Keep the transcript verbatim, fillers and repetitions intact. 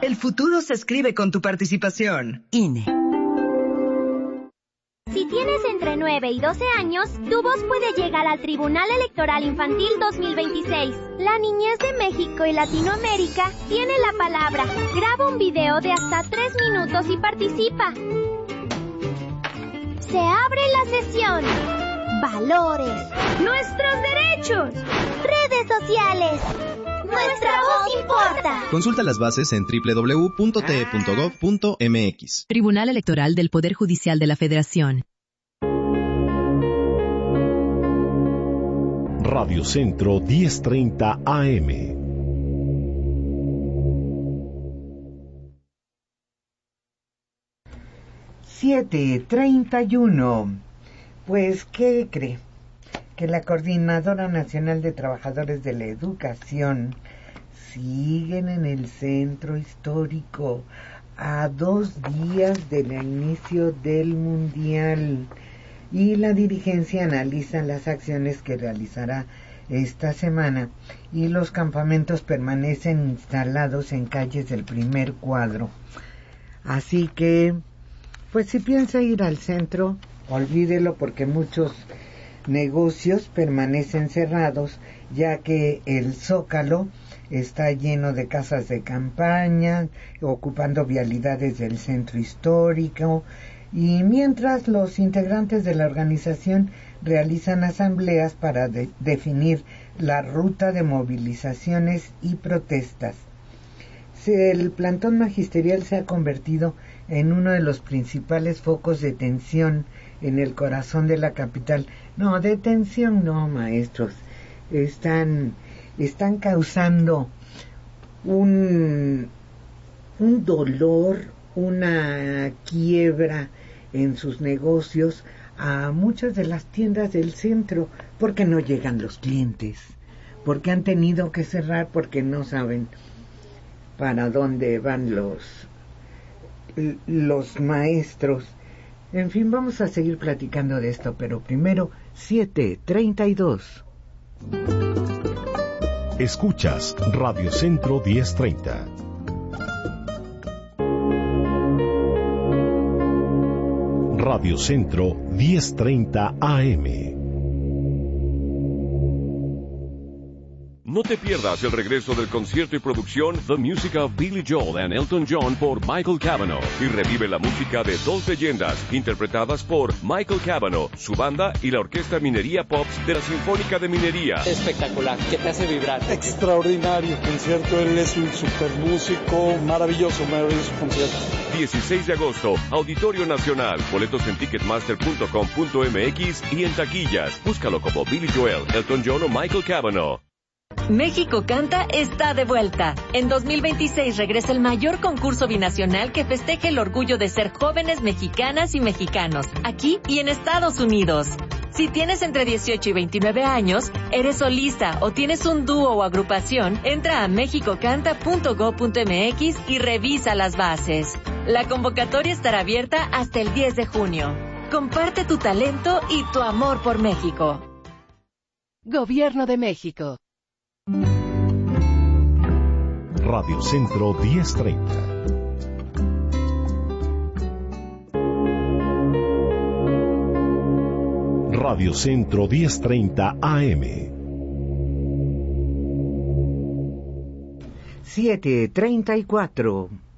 El futuro se escribe con tu participación. I N E. Si tienes entre nueve y doce años, tu voz puede llegar al Tribunal Electoral Infantil dos mil veintiséis. La niñez de México y Latinoamérica tiene la palabra. Graba un video de hasta tres minutos y participa. Se abre la sesión. Valores. Nuestros derechos. Redes sociales. Nuestra voz importa. Consulta las bases en doble u doble u doble u punto t e punto gov punto m x. Tribunal Electoral del Poder Judicial de la Federación. Radio Centro diez treinta A M. siete treinta y uno. Pues, ¿qué cree? Que la Coordinadora Nacional de Trabajadores de la Educación siguen en el centro histórico a dos días del inicio del Mundial y la dirigencia analiza las acciones que realizará esta semana y los campamentos permanecen instalados en calles del primer cuadro. Así que, pues si piensa ir al centro, olvídelo porque muchos negocios permanecen cerrados, ya que el Zócalo está lleno de casas de campaña, ocupando vialidades del centro histórico, y mientras los integrantes de la organización realizan asambleas para de- definir la ruta de movilizaciones y protestas. El plantón magisterial se ha convertido en uno de los principales focos de tensión en el corazón de la capital. No, de tensión no, maestros. Están, están causando un, un dolor, una quiebra en sus negocios a muchas de las tiendas del centro, porque no llegan los clientes, porque han tenido que cerrar, porque no saben para dónde van los los maestros. En fin, vamos a seguir platicando de esto, pero primero, siete treinta y dos. Escuchas Radio Centro diez treinta. Radio Centro diez treinta A M. No te pierdas el regreso del concierto y producción The Music of Billy Joel and Elton John por Michael Cavanaugh y revive la música de dos leyendas interpretadas por Michael Cavanaugh, su banda y la Orquesta Minería Pops de la Sinfónica de Minería. Espectacular, que te hace vibrar. Extraordinario concierto, él es un super músico, maravilloso, maravilloso concierto. dieciséis de agosto, Auditorio Nacional, boletos en ticketmaster punto com punto m x y en taquillas. Búscalo como Billy Joel, Elton John o Michael Cavanaugh. México Canta está de vuelta. En dos mil veintiséis regresa el mayor concurso binacional que festeje el orgullo de ser jóvenes mexicanas y mexicanos, aquí y en Estados Unidos. Si tienes entre dieciocho y veintinueve años, eres solista o tienes un dúo o agrupación, entra a mexico canta punto gob punto m x y revisa las bases. La convocatoria estará abierta hasta el diez de junio. Comparte tu talento y tu amor por México. Gobierno de México. Radio Centro diez treinta. Radio Centro diez treinta A M. siete treinta y cuatro.